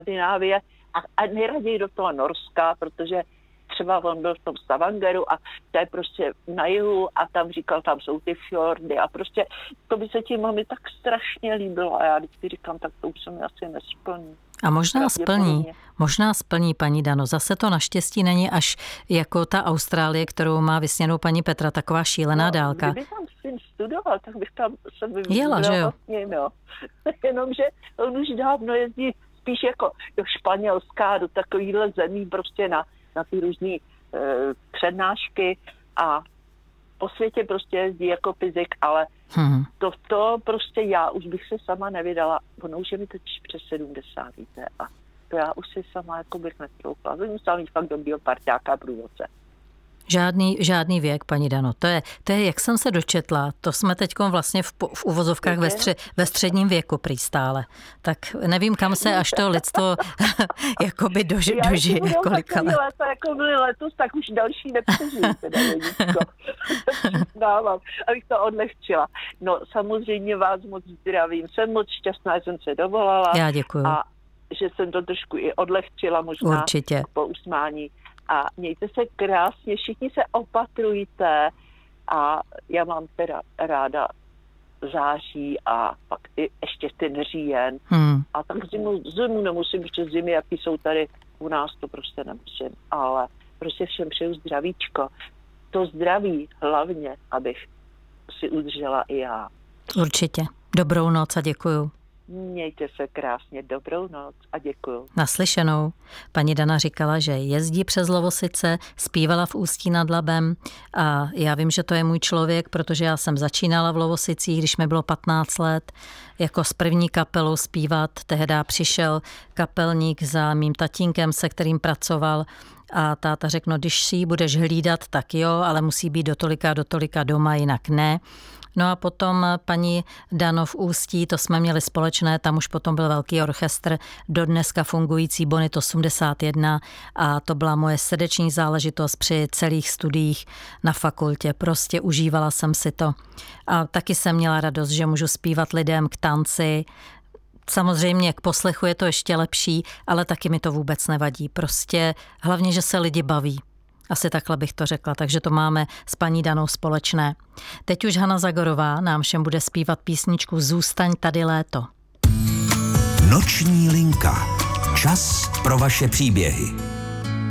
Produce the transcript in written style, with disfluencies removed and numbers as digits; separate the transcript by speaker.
Speaker 1: Skandinávie a nejraději do toho Norska, protože třeba on byl v tom Stavangeru a to je prostě na jihu a tam říkal, tam jsou ty fjordy a prostě to by se tím mami tak strašně líbilo a já vždycky říkám, tak to už se mi asi nesplní.
Speaker 2: A možná splní, paní Dano. Zase to naštěstí není až jako ta Austrálie, kterou má vysněnou paní Petra, taková šílená dálka.
Speaker 1: Kdyby tam syn studoval, tak bych tam se
Speaker 2: jela, že jo?
Speaker 1: Vlastně, no. Jenomže on už dávno jezdí spíš jako do Španělska, do takovýchhle zemí prostě na ty různé přednášky a po světě prostě jezdí jako fyzik, ale to prostě já už bych se sama nevydala. Ono už je mi teď přes 70, víte, a to já už si sama jako bych nestroufla. To musela mít fakt dobrýho parťáka průvodce.
Speaker 2: Žádný věk, paní Dano. To je, jak jsem se dočetla, to jsme teďkom vlastně v uvozovkách ve středním věku prý stále. Tak nevím, kam se až to lidstvo jakoby dožije.
Speaker 1: Kolika let. Léta, jako byly letos, tak už další nepřežiju. Dávám, abych to odlehčila. No samozřejmě vás moc zdravím. Jsem moc šťastná, že jsem se dovolala.
Speaker 2: Já děkuju.
Speaker 1: A že jsem to trošku i odlehčila možná.
Speaker 2: Určitě.
Speaker 1: Po usmání. A mějte se krásně, všichni se opatrujte a já mám teda ráda září a pak ještě ten říjen. A tak zimu nemusím, protože zimy, jaký jsou tady u nás, to prostě nemusím. Ale prostě všem přeju zdravíčko. To zdraví hlavně, abych si udržela i já.
Speaker 2: Určitě. Dobrou noc a děkuju.
Speaker 1: Mějte se krásně, dobrou noc a děkuju.
Speaker 2: Naslyšenou. Paní Dana říkala, že jezdí přes Lovosice, zpívala v Ústí nad Labem a já vím, že to je můj člověk, protože já jsem začínala v Lovosicích, když mi bylo 15 let, jako s první kapelou zpívat. Tehdy přišel kapelník za mým tatínkem, se kterým pracoval a táta řekl, no když si ji budeš hlídat, tak jo, ale musí být do tolika doma, jinak ne. No a potom paní Dano v Ústí, to jsme měli společné, tam už potom byl velký orchestr, dodneska fungující Bonit 81 a to byla moje srdeční záležitost při celých studiích na fakultě. Prostě užívala jsem si to. A taky jsem měla radost, že můžu zpívat lidem k tanci. Samozřejmě k poslechu je to ještě lepší, ale taky mi to vůbec nevadí. Prostě hlavně, že se lidi baví. Asi takhle bych to řekla, takže to máme s paní Danou společné. Teď už Hana Zagorová nám všem bude zpívat písničku Zůstaň tady léto.
Speaker 3: Noční linka. Čas pro vaše příběhy.